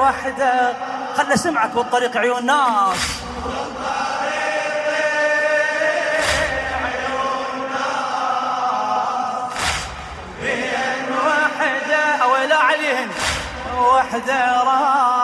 وحده. خلنا سمعك بالطريق عيون ناس. وحده أولا عليهن وحده